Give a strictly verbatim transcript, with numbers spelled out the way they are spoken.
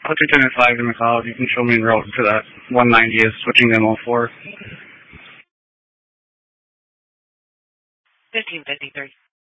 I'll take ten and five in the cloud. You can show me en route to that one ninety is switching them all four. fifteen fifty-three.